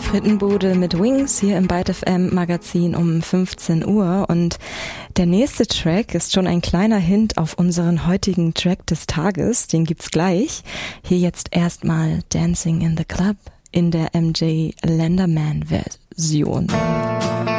Frittenbude mit Wings hier im Byte FM Magazin um 15 Uhr und der nächste Track ist schon ein kleiner Hint auf unseren heutigen Track des Tages, den gibt's gleich. Hier jetzt erstmal Dancing in the Club in der MJ Lenderman Version.